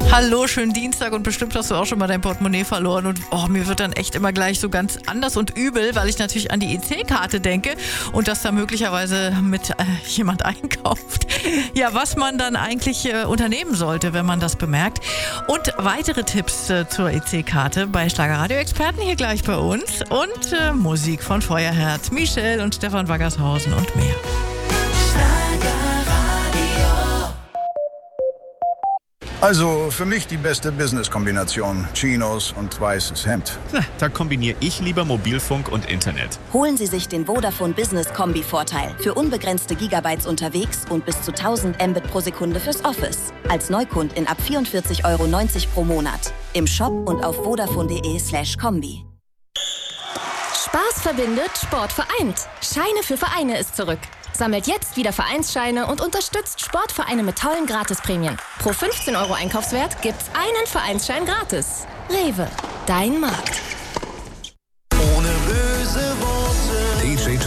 Hallo, schönen Dienstag und bestimmt hast du auch schon mal dein Portemonnaie verloren und mir wird dann echt immer gleich so ganz anders und übel, weil ich natürlich an die EC-Karte denke und dass da möglicherweise mit jemand einkauft. Ja, was man dann eigentlich unternehmen sollte, wenn man das bemerkt. Und weitere Tipps zur EC-Karte bei Schlagerradio-Experten hier gleich bei uns und Musik von Feuerherz, Michelle und Stefan Waggershausen und mehr. Also für mich die beste Business-Kombination. Chinos und weißes Hemd. Na, da kombiniere ich lieber Mobilfunk und Internet. Holen Sie sich den Vodafone Business Kombi-Vorteil für unbegrenzte Gigabytes unterwegs und bis zu 1000 Mbit pro Sekunde fürs Office. Als Neukundin ab 44,90 € pro Monat. Im Shop und auf vodafone.de/kombi. Spaß verbindet, Sport vereint. Scheine für Vereine ist zurück. Sammelt jetzt wieder Vereinsscheine und unterstützt Sportvereine mit tollen Gratisprämien. Pro 15 € Einkaufswert gibt's einen Vereinsschein gratis. Rewe, dein Markt.